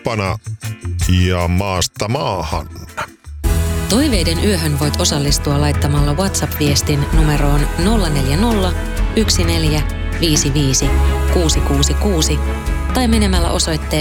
Roppana ja Maasta maahan. Toiveiden yöhön voit osallistua laittamalla WhatsApp-viestin numeroon 040 14 55 666 tai menemällä osoitteeseen